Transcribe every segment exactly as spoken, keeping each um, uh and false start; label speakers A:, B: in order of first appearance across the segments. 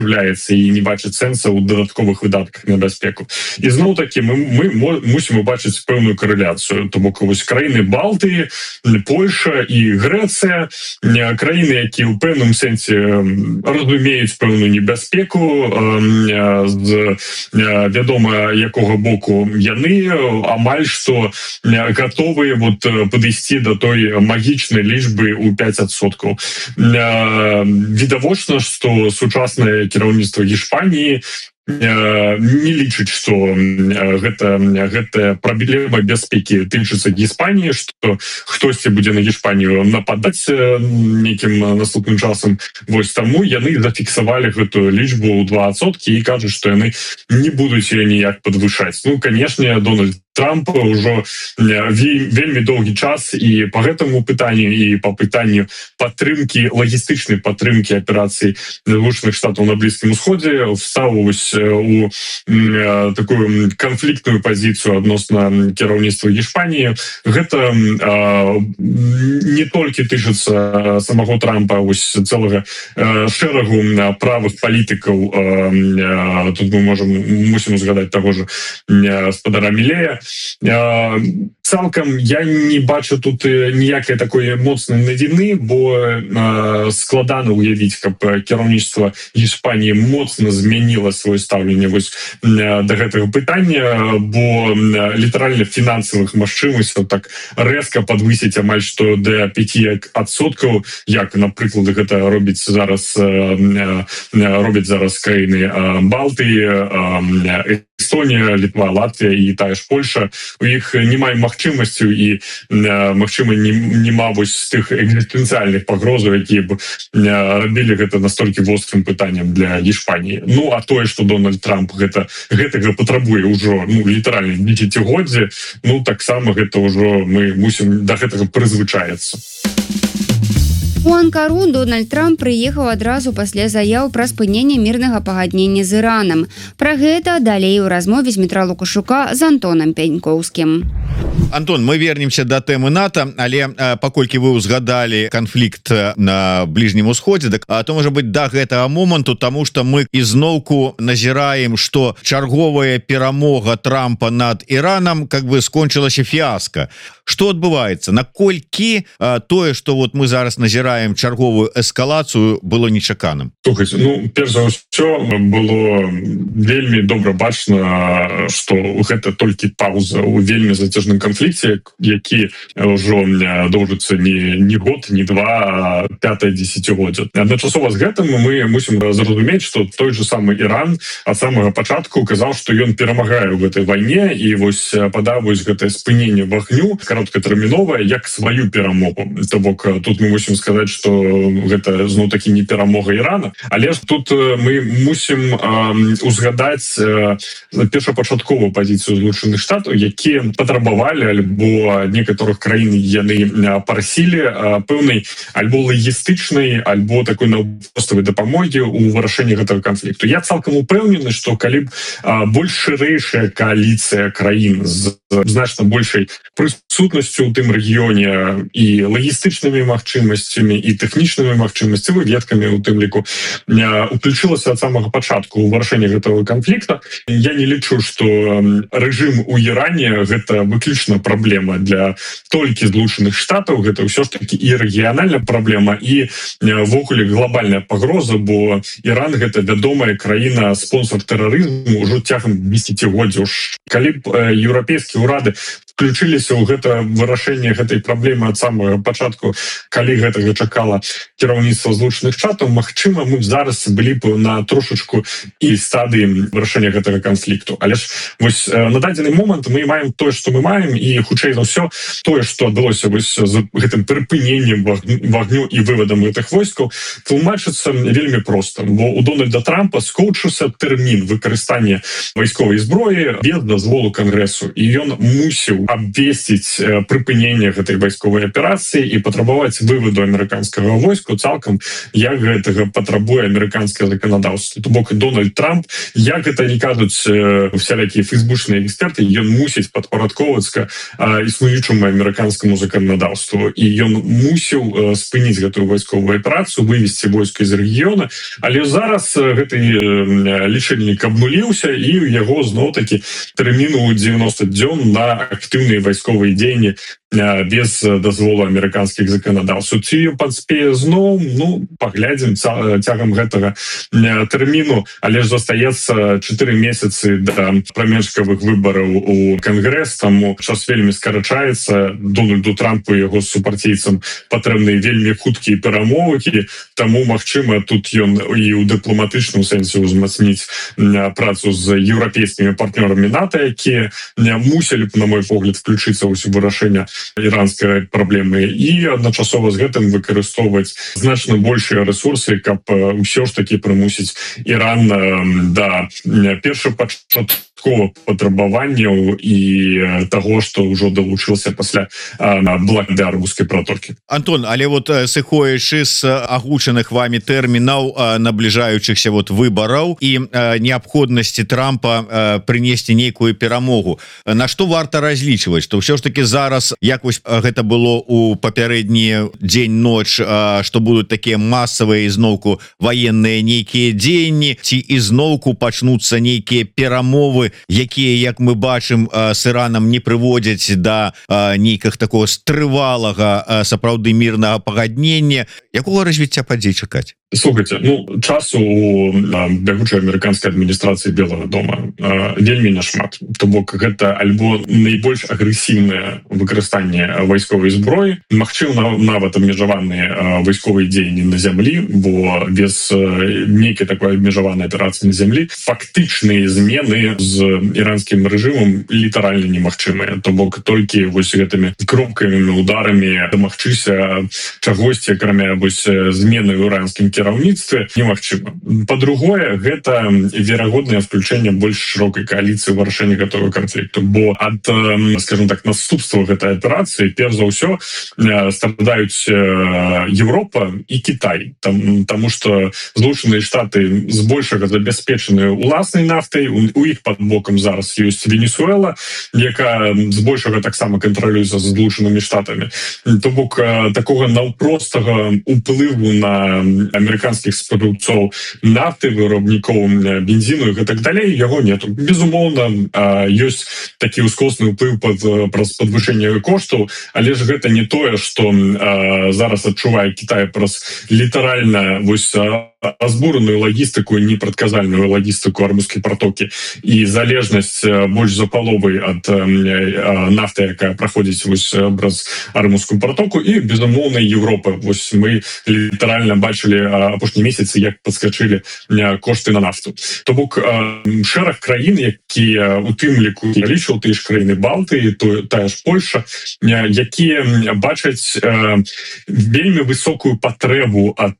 A: является і не бачыць сэнса ў дадатковых выдатках на бяспеку. І зноў такі мы, мы мусім убачыць пэўную карэляцыю. То бок вось краіны Балтыі, Польша і Грэцыя, краіны, якія ў пэўным сэнсе разумеюць пэўную небяспеку, з вядома якога боку яны амаль што готовыя вот падысці до той магічнай лічбы ў пяць адсоткаў. Відавочна, што сучаснае кіраўніцтва Гішпаніі не лічыць, што гэта гэтая праблема бяспекі тычыцца Гіспаніі, што хтосьці будзе на Гішпанію нападаць нейкім наступным часам. Вось таму яны зафіксавалі гэтую лічбу ў два адсоткі і кажуць, што яны не будуць яе ніяк падвышаць. Ну, канешне, Дональд Трамп ўжо вельмі доўгі час і по гэтаму пытанню і по пытанню падтрымкі, лагістычнай падтрымкі аперацыі Злучаных Штатаў на Блізкім Усходзе стаў вось у такую канфліктную пазіцыю адносна кіраўніцтва Гішпаніі. Гэта не толькі тычыцца самого Трампа, вось цэлага шэрагу правых палітыкаў. Тут мы можем мусім згадаць таго ж гаспадара Мілея. Цалкам я не бачу тут ніякай такой моцнай навіны, бо складана уявіць, каб кіраўніцтва Гішпаніі моцна змяніла сваё стаўленне вось да гэтага пытання, бо літаральна фінансавых магчымасцяў так рэзка падвысіць амаль што да пяці адсоткаў, як, напрыклад, гэта робіць зараз робяць зараз краіны Балтыі, Эстонія, Літва, Латвія і тая ж Польша. У іх немає магчымасцю і магчыма нема вось тых экзістэнцыяльных пагрозаў, якія б рабілі гэта настолькі вострым пытанням для Гішпаніі. Ну, а тое, што Дональд Трамп гэта гэтага патрабуе ўжо, ну, літаральна дзесяцігоддзе, ну, таксама гэта ўжо мы мусім да гэтага прызвычаецца.
B: У Анкару Дональд Трамп прыехаў адразу пасля заяў пра спыненне мірнага пагаднення з Іранам. Пра гэта далей у размове з Дмітра Лукашука з Антонам Пянькоўскім.
C: Антон, мы вернемся да тэмы НАТО, але паколькі вы ўзгадалі канфлікт на Бліжнім Усходзе, так, то можа быць да гэтага моманту, таму што мы ізноўку назіраем, што чарговая перамога Трампа над Іранам как бы скончылася фіаска. Што адбываецца? Наколькі тое, што вот мы зараз назіраем чарговую эскалацыю, было нечаканым?
A: Слухайте, ну, перш за ўсё было вельмі добра бачна, што гэта толькі пауза ў вельмі зацяжным канфлікце, які ўжо доўжыцца не, не год, не два, а пятае дзесяцігоддзе. Адначасова з гэтым мы мусім зразумець, што той же самы Іран ад самага пачатку казаў, што ён перамагае ў гэтай вайне, і вось падаў вось гэтае спыненне вагню кароткатэрміновая як сваю перамогу. То бок тут мы мусім сказаць, што гэта зноў такі не перамога Ірана, але ж тут мы мусім узгадаць першапачатковую пазіцыю Злучаных Штатаў, якія патрабавалі альбо некаторых краін яны прасілі пэўнай альбо лагістычнай, альбо такой наўпроставай дапамогі ў вырашэнні гэтага канфлікту. Я цалкам упэўнены, што калі б больш шырэйшая кааліцыя краін з значна большай прысутнасцю ў тым рэгіёне і лагістычнымі магчымасцямі і тэхнічнымі магчымасцямі, веткамі у тым ліку уключылася ад самага пачатку ў вырашэнні гэтага канфлікта. Я не лічу, што рэжым у Іране гэта выключна праблема для толькі Злучаных Штатаў, гэта ўсё ж такі і рэгіянальная праблема, і ввогуле глобальная пагроза, бо Іран гэта вядомая краіна спонсор тэрарызму ўжо цягам дзесяцігоддзяў. Калі б еўрапейскія ўрады включыліся ў гэта вырашэнне гэтай праблемы ад самага пачатку, калі гэтага чакала кіраўніцтва Злучаных Штатаў, магчыма, мы зараз былі б на трошачку і стадыі вырашэння гэтага канфлікту. Але ж вось на дадзены момант мы маем тое, што мы маем, і хутчэй за ўсё тое, што адбылося вось з гэтым прыпыненнем вагню і вывадам гэтых войскаў, тлумачыцца вельмі проста, бо у Дональда Трампа скончыўся тэрмін выкарыстання вайсковай зброі без дазволу Кангрэсу, і ён мусіў абвесціць прыпынення гэтай вайсковай аперацыі і патрабаваць выводу амерыканскага войску цалкам, як гэтага патрабуе амерыканскае заканадаўства. То бок Дональд Трамп, як гэта не кажуць всялякія фейсбучныя эксперты, ён мусіць падпарадковацца існуючаму амерыканскаму заканадаўству. І ён мусіў спыніць гэтую вайсковую аперацыю, вывесці войска з рэгіёна, але зараз гэты лічыльнік абнуліўся і ў яго зноў-такі тэрміну дзевяноста дзён на актыўныя вайсковыя дзеянні без дазволу амерыканскіх заканадаўцаў. Ці падспее зноў, ну, паглядзім цягам гэтага тэрміну, але ж застаецца чатыры месяцы да прамежкавых выбараў у Кангрэс, таму час вельмі скарачаецца. Дональду Трампу і яго супарцейцам патрэбныя вельмі хуткія перамовы, таму, магчыма, тут ён і ў дыпламатычным сэнсе ўзмацніць працу з еўрапейскімі партнёрамі НАТО, якія мусілі б, на мой погляд, включыцца ў вырашэнне іранскай праблемы і адначасова з гэтым выкарыстоўваць значна большыя рэсурсы, каб ўсё ж такі прымусіць Іран да першапачаткова патрабаванняў і таго, што ўжо далучыўся пасля блакады Армузскай пратокі.
C: Антон, але вот сыходзячы з агучаных вамі тэрмінаў набліжаючыхся вот выбараў і неабходнасці Трампа прынесці нейкую перамогу, на што варта разлічваць, што ўсё ж таки зараз, як вось гэта было у папярэдні дзень-ноч, што будуць такія масавыя ізноўку ваенныя нейкія дзеянні, ці ізноўку пачнуцца нейкія перамовы, якія, як мы бачым, з Іранам не прыводзяць да нейкага такого стрывалага сапраўды мірнага пагаднення. Якога развіцця падзей чакаць?
A: Слухайте, ну, часу у бягучай амерыканскай адміністрацыі Белага дома вельмі няшмат. То бок гэта альбо найбольш агрэсіўнае выкарыстанне вайсковай зброі, магчыма, нават абмежаваныя вайсковыя дзеянні на зямлі, бо без нейкай такой абмежаванай аперацыі на зямлі фактычныя змены з іранскім рэжымам літаральна немагчымыя. То бок толькі вось гэтымі кропкавымі ударамі дамагчыся чагосьці, акрамя вось змены ў іранскім кіраўніцтве, немагчыма. Па-другое, гэта верагоднае включэнне больш шырокай кааліцыі ў вырашэнні гэтага канфлікту, бо ад, скажем так, наступства гэтай аперацыі перш за ўсё страдаюць Европа і Кітай, там, таму што Злучаныя Штаты збольшага забяспечаны уласнай нафтай, у, у іх пад бокам зараз ёсць Венесуэла, якая збольшага таксама кантралюецца з Злучанымі Штатамі. То бок такога наўпростага уплыву на амерыканскіх спажыўцоў нафты, вырабнікоў бензіну і так далей, яго нету. Безумоўна, ёсць такі ўскосны ўплыў пад, праз падвышэнне коштаў, але ж гэта не тое, што зараз адчувае Кітай праз літаральна вось разбураную лагістыку і непрадказальную лагістыку Армузскай пратокі і залежнасць больш за паловай ад нафты, якая праходзіць вось праз Армузскую пратоку, і, безумоўна, Европа. Вось мы літаральна бачылі апошнія месяцы, як падскачылі кошты на нафту. То бок шэраг краін, якія у тым ліку лічыў тыя ж краіны Балтыі, то тая ж Польша, якія бачаць вельмі высокую патрэбу ад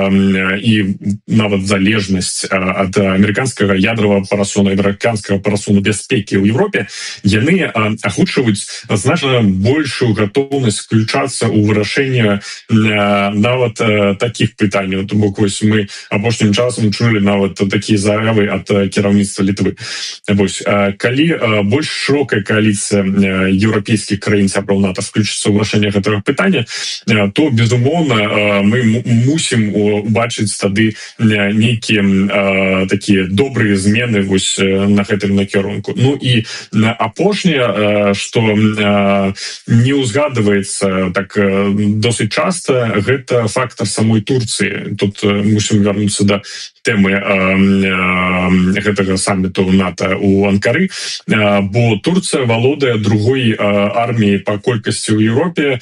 A: і нават залежнасць ад амерыканскага ядравага парасону, амерыканскага парасону бяспекі ў Европе, яны агучваюць значна большую гатоўнасць включацца ў вырашэнне нават такіх пытанняў. То бок вось мы апошнім часам чулі нават такія заявы ад кіраўніцтва Літвы. Вось калі больш шырокая кааліцыя еўрапейскіх краін сяброў НАТО включыцца ў вырашэнне гэтага пытання, то, безумоўна, мы мусім убачыць тады нейкія такія добрыя змены вось на гэтым накірунку. Ну і апошняе, што не ўзгадваецца так досыць часта, гэта фактор самой Турцыі. Тут мусім вярнуцца да тэмы гэтага самміту НАТО ў Анкары, бо Турцыя валодае другой арміяй па колькасці ў Еўропе,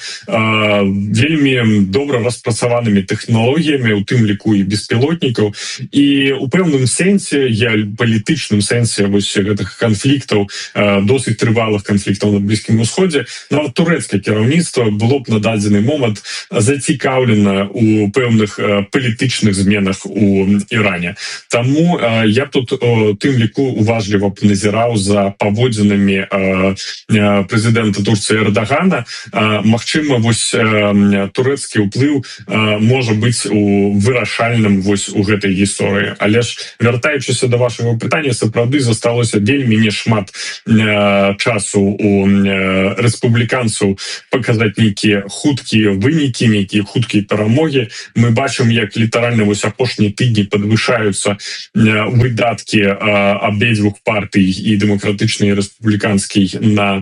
A: вельмі добра распрацаванымі тэхналогіямі, у тым ліку і беспілотнікаў, і у пэўным сэнсе, я палітычным сэнсе вось гэтых канфліктаў, досыць трывалых канфліктаў на Блізкім Усходзе, нават турэцкае кіраўніцтва было б на дадзены момант зацікаўлена у пэўных палітычных зменах у Іране. Иране. Таму я тут тым ліку уважліва б назіраў за паводзінамі прэзідэнта Турцыі Эрдагана. Магчыма, вось турэцкі ўплыў можа быць у вырашальным вось у гэтай гісторыі. Але ж, вяртаючыся да вашага пытання, сапраўды засталося вельмі нешмат часу у рэспубліканцаў паказаць нейкія хуткія вынікі, нейкія хуткія перамогі. Мы бачым, як літаральна вось апошнія тыдні падвышаюцца выдаткі абедзвюх партый, і дэмакратычнай, і рэспубліканскай, на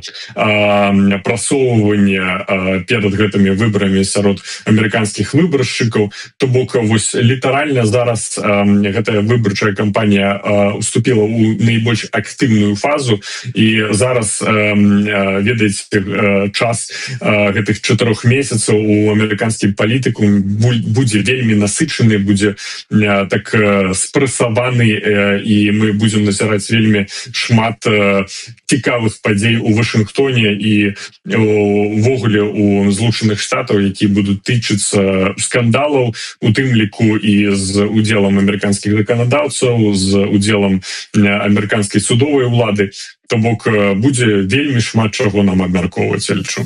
A: прасоўванне перад гэтымі выбарамі сярод амерыканскіх выбаршчыкаў. То бок вось літаральна зараз гэтая выбарчая кампанія уступіла ў найбольш актыўную фазу, і зараз, ведаеце, час гэтых чатырох месяцаў у амерыканскім палітыку будзе вельмі насычаны, будзе так спрэсаваны, і мы будзем назіраць вельмі шмат цікавых падзей у Вашынгтоне і увогуле у Злучаных Штатаў, які будуць тычыцца скандалаў, у тым ліку і з удзелам амерыканскіх заканадаўцаў, з удзелам амерыканскай судовай улады. То бок будзе вельмі шмат чаго нам абмяркоўваць, я лічу.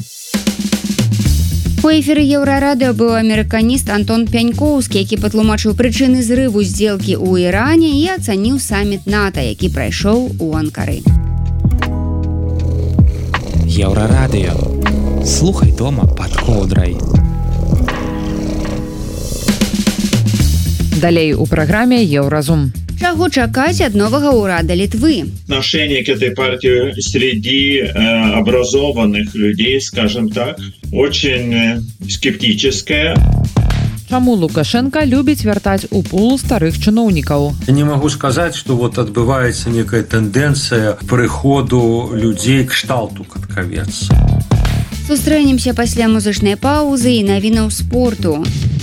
B: У эфіры Еўрарадыё быў амерыканіст Антон Пянькоўскі, які патлумачыў прычыны зрыву здзелкі ў Іране і ацаніў саміт НАТО, які прайшоў у Анкары.
D: Еўрарадыё. Слухай дома пад коўдрай.
E: Далей у праграме Еўразум.
B: Чаго чакаць ад новага ўрада Літвы?
F: Отношение к этой партии среди э, образованных людей, скажем так, очень э, скептическое.
E: Чаму Лукашенко любіць вяртаць у пул старых чыноўнікаў?
G: Я не могу сказать, что вот отбывается некая тенденция приходу людей к кшталту катковец.
B: Сустрэнемся пасля музычнай паўзы і навінаў спорту.